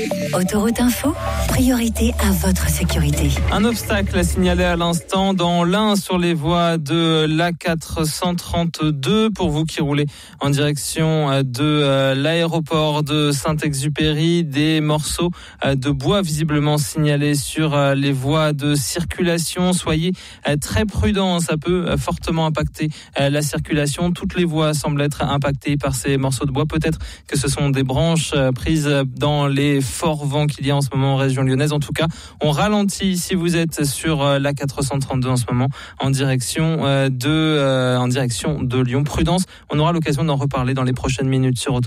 Autoroute Info, priorité à votre sécurité. Un obstacle à signaler à l'instant dans l'Ain sur les voies de l'A432 pour vous qui roulez en direction de l'aéroport de Saint-Exupéry. Des morceaux de bois visiblement signalés sur les voies de circulation. Soyez très prudents, ça peut fortement impacter la circulation. Toutes les voies semblent être impactées par ces morceaux de bois. Peut-être que ce sont des branches prises dans les forts vents qu'il y a en ce moment en région lyonnaise. En tout cas, on ralentit si vous êtes sur l'A432 en ce moment en direction de Lyon. Prudence, on aura l'occasion d'en reparler dans les prochaines minutes sur